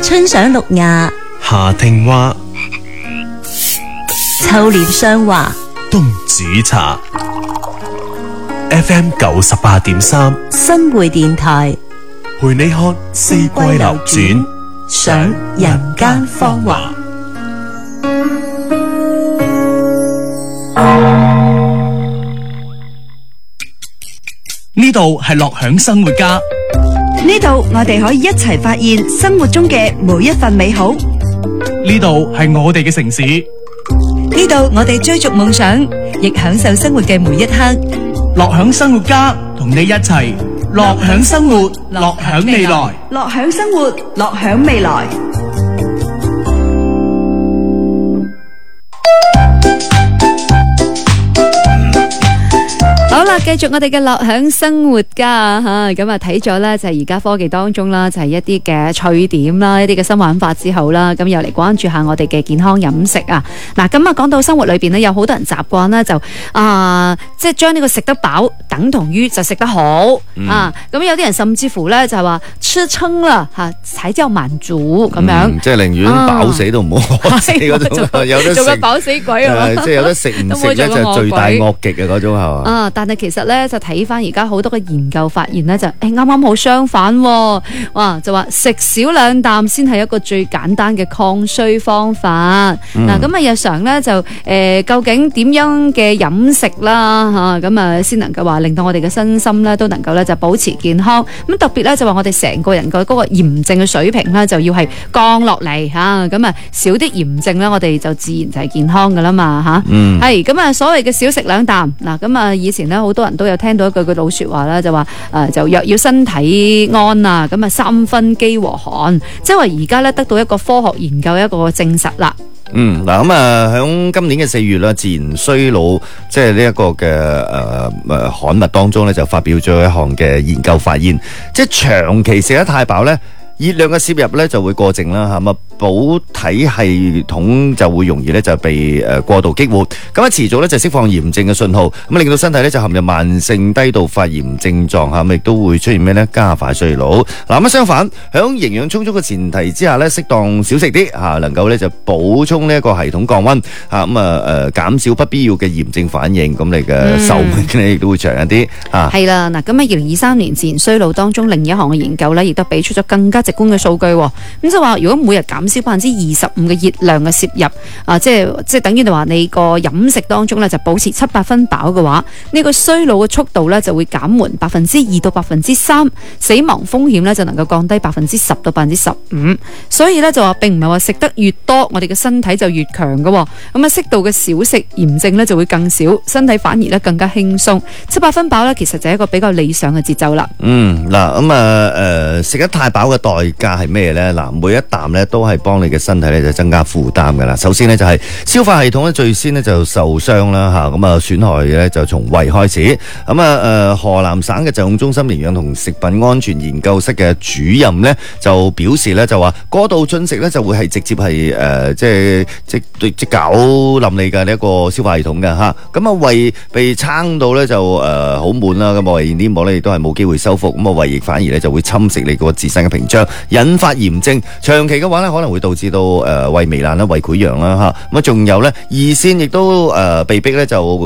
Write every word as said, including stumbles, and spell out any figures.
春賞綠芽， 夏聽花， 秋獵霜華， 冬煮茶。F M 九十八點三， 新會電台， 陪你看四季流轉， 賞人間芳華。 呢度係樂享生活家， 呢度我哋可以一齊發現生活中嘅每一份美好。 呢度係我哋嘅城市， 呢度我哋追逐夢想，亦享受生活嘅每一刻。 樂享生活家同你一齊樂享生活，樂享未來。 樂享生活，樂享未來。 好啦，繼續我哋嘅樂享生活家吓，咁啊睇咗咧就係而家科技當中啦，就係一啲嘅趣點啦，一啲嘅新玩法之後啦，咁又嚟關注下我哋嘅健康飲食啊。嗱，咁啊講到生活裏邊咧，有好多人習慣咧就啊，即係將呢個食得飽等同於就食得好、嗯、啊。咁有啲人甚至乎咧就係話吃撐啦吓，才叫滿足咁樣， 嗯、即係寧願飽死都唔好餓死嗰種，有得食做個飽死鬼啊！ 即係有得食唔食咧就罪大惡極嘅嗰種係嘛？ 啊，但係其實咧就睇翻而家好多嘅研究發現咧就誒啱啱好相反喎，哇就話食少兩啖先係一個最簡單嘅抗衰方法。嗱咁啊日常咧就誒、呃、究竟點樣嘅飲食啦吓，咁啊先能夠話令到我哋嘅身心咧都能夠咧就保持健康。咁特別咧就話我哋成個人嘅嗰個炎症嘅水平咧就要係降落嚟吓，咁啊少啲炎症咧我哋就自然就係健康噶啦嘛吓。係咁啊所謂嘅少食兩啖，嗱咁啊以前咧好多人都有聽到一句句老說話啦，就話誒、呃、就若要身體安啊，咁啊三分飢和寒，即係話而家咧得到一個科學研究一個證實啦。 嗯，嗱咁啊，響今年嘅四月啦，自然衰老即係呢一個嘅誒誒刊物當中咧，就發表咗一項嘅研究發現，即係長期食得太飽咧，熱量嘅攝入咧就會過剩啦，係嘛？補體系統就會容易咧就被誒過度激活，咁啊持續咧就釋放炎症嘅信號，咁令到身體咧就陷入慢性低度發炎症狀嚇，咁亦都會出現咩咧？加快衰老。嗱咁相反，喺營養充足嘅前提之下咧，適當少食啲嚇，能夠咧就補充呢一個系統降溫嚇，咁啊誒減少不必要嘅炎症反應，咁你嘅壽命咧亦都會長一啲嚇。係啦，嗱咁喺二零二三年自然衰老當中，另一項嘅研究咧，亦都俾出咗更加直觀嘅數據，咁就話如果每日減少百分之二十五嘅熱量嘅攝入，啊，即係即係等於你話你個飲食當中咧就保持七八分飽嘅話，呢個衰老嘅速度咧就會減緩百分之二到百分之三，死亡風險咧就能夠降低百分之十到百分之十五。所以咧就話並唔係話食得越多，我哋嘅身體就越強嘅，咁啊適度嘅少食，炎症咧就會更少，身體反而咧更加輕鬆。七八分飽咧其實就係一個比較理想嘅節奏啦。 嗯，嗱咁啊誒食得太飽嘅代價係咩咧？嗱，每一啖咧都係幫你嘅身體咧就增加負擔噶啦。首先咧就係消化系統咧最先咧就受傷啦吓，咁啊損害咧就從胃開始。咁啊誒河南省嘅疾控中心營養同食品安全研究室嘅主任咧就表示咧就話過度進食咧就會係直接係誒、呃、即係即即即搞冧你嘅呢一個消化系統嘅吓。咁啊胃被撐到咧就誒好滿啦，咁啊胃黏膜咧亦都係冇機會修復，咁啊胃液反而咧就會侵蝕你個自身嘅屏障，引發炎症。長期嘅話咧可能會導致到誒胃糜爛啦、胃潰瘍啦吓，咁啊仲有咧胰腺亦都誒被逼咧就